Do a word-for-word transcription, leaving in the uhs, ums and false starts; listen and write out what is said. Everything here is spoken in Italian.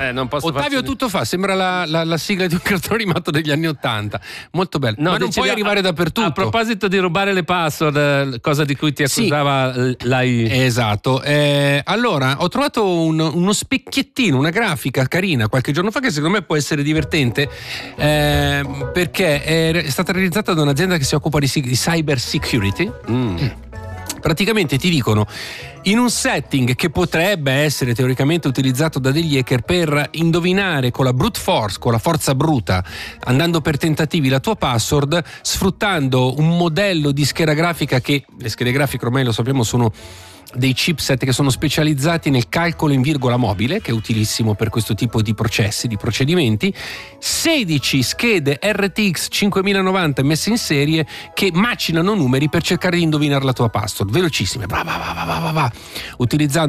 Eh, non posso Ottavio farci... tutto fa, sembra la, la, la sigla di un cartone animato degli anni Ottanta, molto bello. No, ma non dicevi, puoi arrivare a, dappertutto. A proposito di rubare le password, cosa di cui ti accusava sì. l'A I. Esatto. Eh, allora, ho trovato un, uno specchiettino, una grafica carina qualche giorno fa che secondo me può essere divertente, eh, perché è stata realizzata da un'azienda che si occupa di, di cyber security. Mm. Praticamente ti dicono, in un setting che potrebbe essere teoricamente utilizzato da degli hacker per indovinare con la brute force, con la forza bruta, andando per tentativi la tua password, sfruttando un modello di scheda grafica che, le schede grafiche ormai lo sappiamo sono dei chipset che sono specializzati nel calcolo in virgola mobile, che è utilissimo per questo tipo di processi, di procedimenti, sedici schede R T X cinquemilanovanta messe in serie che macinano numeri per cercare di indovinare la tua password, velocissime, va va va va va va, utilizzando